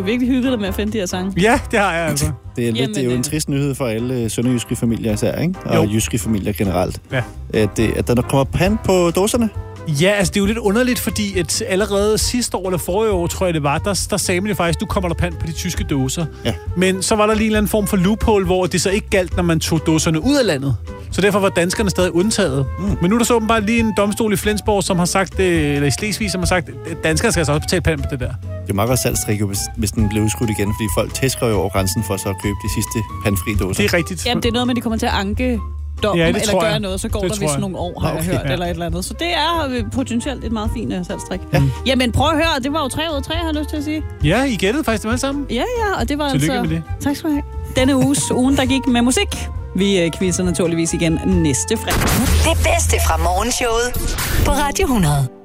Du har virkelig hygget dig med at finde de her sange. Ja, det har jeg altså. Det er jo en trist nyhed for alle sønderjyske familier især, ikke? Og jyske familier generelt. Ja. At der kommer pant på dåserne. Ja, altså det er jo lidt underligt, fordi at allerede sidste år eller forrige år, tror jeg det var, der sagde man jo faktisk, nu kommer der pant på de tyske dåser. Ja. Men så var der lige en eller anden form for loophole, hvor det så ikke galt, når man tog dåserne ud af landet. Så derfor var danskerne stadig undtaget. Men nu er der så åbenbart lige en domstol i Flensborg, som har sagt, eller i Slesvig, som har sagt, at danskere skal altså også betale pant på det der. Det er meget godt salgstrik, hvis den bliver udskudt igen, fordi folk tæsker jo over grænsen for så at købe de sidste pantfri dåser. Det er rigtigt. Jamen, det er noget med, de kommer til at anke dommen, eller gøre noget, så går der vist nogle år, har jeg hørt, eller et eller andet. Så det er potentielt et meget fint salgstrik. Ja. Jamen, prøv at høre, det var jo 3 ud af 3, har jeg lyst til at sige. Ja, I gættede faktisk det alle sammen. Ja, og det var tillykke altså... med det. Tak skal du have. Denne ugen, der gik med musik. Vi quizzer naturligvis igen næste fredag. Det bedste fra morgenshowet på Radio 100.